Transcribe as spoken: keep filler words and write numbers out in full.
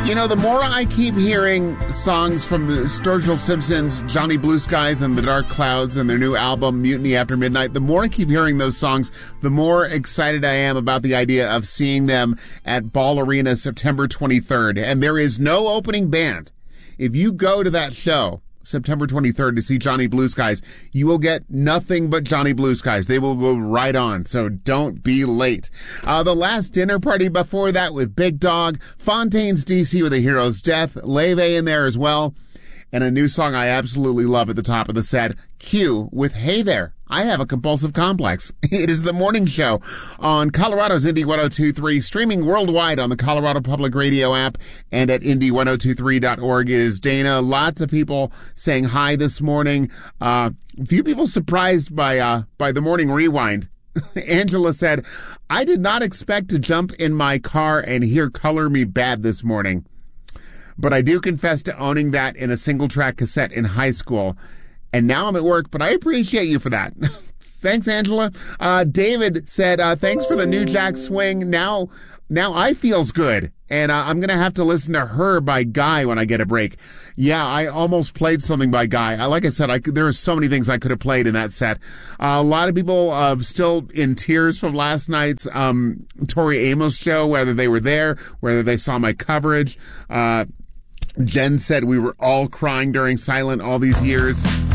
You know, the more I keep hearing songs from Sturgill Simpson's Johnny Blue Skies and the Dark Clouds and their new album, Mutiny After Midnight, the more I keep hearing those songs, the more excited I am about the idea of seeing them at Ball Arena September twenty-third. And there is no opening band. If you go to that show, September twenty-third, to see Johnny Blue Skies, you will get nothing but Johnny Blue Skies. They will go right on, so don't be late. Uh, the Last Dinner Party before that with Big Dog, Fontaine's D C with A Hero's Death, Leve in there as well, and a new song I absolutely love at the top of the set, Q with Hey There, I Have a Compulsive Complex. It is the morning show on Colorado's Indie one oh two point three, streaming worldwide on the Colorado Public Radio app and at indie ten twenty-three dot org. It is Dana. Lots of people saying hi this morning. Uh, a few people surprised by, uh, by the morning rewind. Angela said, I did not expect to jump in my car and hear Color Me Bad this morning, but I do confess to owning that in a single track cassette in high school. And now I'm at work, but I appreciate you for that. Thanks, Angela. Uh, David said, uh, thanks for the New Jack Swing. Now, now I feels good. And uh, I'm going to have to listen to Her by Guy when I get a break. Yeah, I almost played something by Guy. I, like I said, I could, there are so many things I could have played in that set. Uh, a lot of people uh, still in tears from last night's um, Tori Amos show, whether they were there, whether they saw my coverage. Uh, Jen said we were all crying during Silent all these years.